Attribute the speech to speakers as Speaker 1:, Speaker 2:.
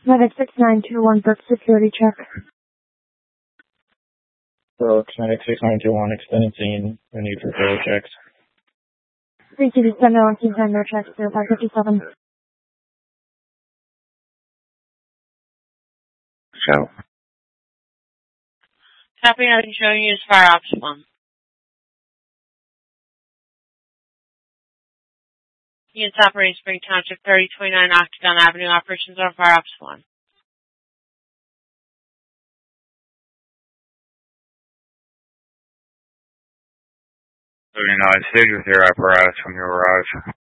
Speaker 1: Medic 6921, book security check.
Speaker 2: Brooks, Medic 6921, extended scene. We need for thorough checks.
Speaker 1: 3 December 19 time, no checks, 0557.
Speaker 3: Show.
Speaker 4: Copy, I can show you is Fire Ops 1. Units operating Spring Township, 3029 Octagon Avenue. Operations on Fire Ops 1.
Speaker 3: Stay with your apparatus when you arrive.